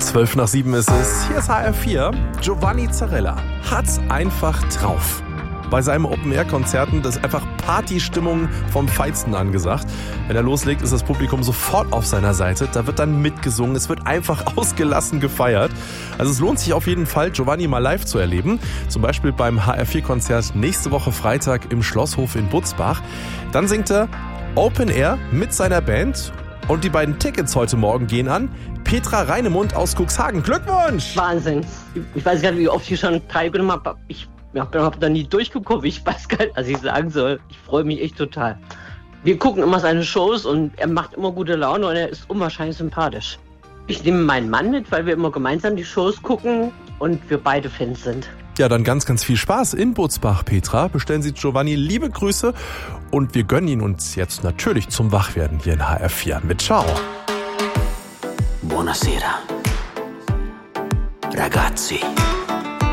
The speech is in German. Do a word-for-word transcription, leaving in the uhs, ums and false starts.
Zwölf nach sieben ist es. Hier ist H R vier. Giovanni Zarella hat's einfach drauf. Bei seinen Open-Air-Konzerten ist einfach Partystimmung vom Feinsten angesagt. Wenn er loslegt, ist das Publikum sofort auf seiner Seite. Da wird dann mitgesungen. Es wird einfach ausgelassen gefeiert. Also es lohnt sich auf jeden Fall, Giovanni mal live zu erleben. Zum Beispiel beim H R vier-Konzert nächste Woche Freitag im Schlosshof in Butzbach. Dann singt er Open Air mit seiner Band. Und die beiden Tickets heute Morgen gehen an Petra Reinemund aus Cuxhagen. Glückwunsch! Wahnsinn. Ich weiß gar nicht, wie oft ich schon teilgenommen habe. Ich Ich habe da nie durchgeguckt. Ich weiß gar nicht, was ich sagen soll. Ich freue mich echt total. Wir gucken immer seine Shows und er macht immer gute Laune und er ist unwahrscheinlich sympathisch. Ich nehme meinen Mann mit, weil wir immer gemeinsam die Shows gucken und wir beide Fans sind. Ja, dann ganz, ganz viel Spaß in Butzbach, Petra. Bestellen Sie Giovanni liebe Grüße und wir gönnen ihn uns jetzt natürlich zum Wachwerden hier in H R vier mit Ciao. Buonasera, ragazzi.